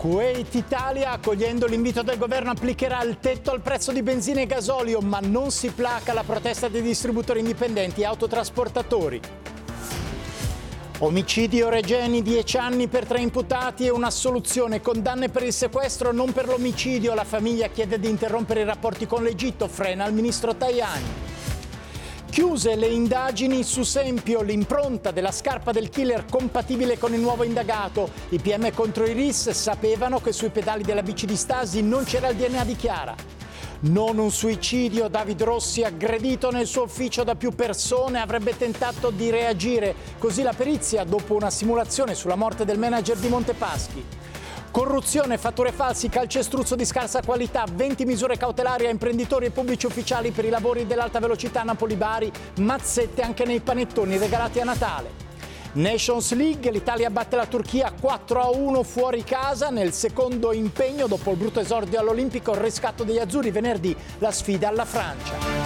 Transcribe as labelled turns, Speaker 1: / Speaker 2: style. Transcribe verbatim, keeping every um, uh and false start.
Speaker 1: Kuwait Italia, accogliendo l'invito del governo, applicherà il tetto al prezzo di benzina e gasolio, ma non si placa la protesta dei distributori indipendenti e autotrasportatori. Omicidio Regeni, dieci anni per tre imputati e un'assoluzione, condanne per il sequestro, non per l'omicidio. La famiglia chiede di interrompere i rapporti con l'Egitto, frena il ministro Tajani. Chiuse le indagini su Sempio, l'impronta della scarpa del killer compatibile con il nuovo indagato. I P M contro i R I S sapevano che sui pedali della bici di Stasi non c'era il D N A di Chiara. Non un suicidio, David Rossi aggredito nel suo ufficio da più persone, avrebbe tentato di reagire. Così la perizia dopo una simulazione sulla morte del manager di Montepaschi. Corruzione, fatture falsi, calcestruzzo di scarsa qualità, venti misure cautelari a imprenditori e pubblici ufficiali per i lavori dell'alta velocità Napoli-Bari, mazzette anche nei panettoni regalati a Natale. Nations League, l'Italia batte la Turchia quattro a uno fuori casa nel secondo impegno dopo il brutto esordio all'Olimpico, il riscatto degli azzurri, venerdì la sfida alla Francia.